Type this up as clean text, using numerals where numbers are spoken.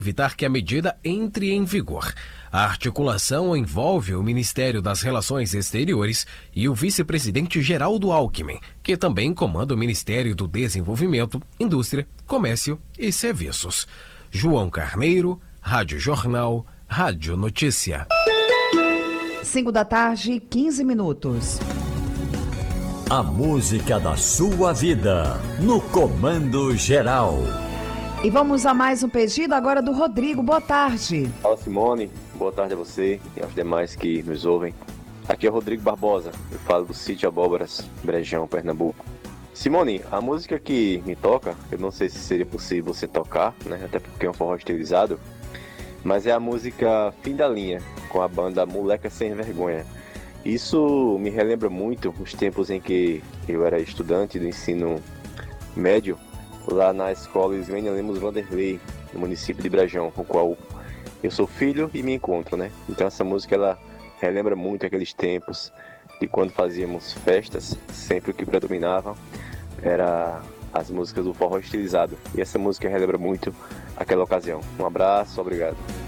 evitar que a medida entre em vigor. A articulação envolve o Ministério das Relações Exteriores e o vice-presidente Geraldo Alckmin, que também comanda o Ministério do Desenvolvimento, Indústria, Comércio e Serviços. João Carneiro, Rádio Jornal, Rádio Notícia. 5 da tarde, 15 minutos. A música da sua vida, no Comando Geral. E vamos a mais um pedido agora do Rodrigo. Boa tarde. Fala, Simone. Boa tarde a você e aos demais que nos ouvem. Aqui é o Rodrigo Barbosa. Eu falo do Sítio Abóboras, Brejão, Pernambuco. Simone, a música que me toca, eu não sei se seria possível você tocar, né? Até porque é um forró estilizado. Mas é a música Fim da Linha, com a banda Moleca Sem Vergonha. Isso me relembra muito os tempos em que eu era estudante do ensino médio, lá na escola Ismênia Lemos Vanderlei, no município de Brejão, com o qual eu sou filho e me encontro, né? Então essa música, ela relembra muito aqueles tempos de quando fazíamos festas, sempre o que predominava era as músicas do forró estilizado. E essa música relembra muito aquela ocasião. Um abraço, obrigado.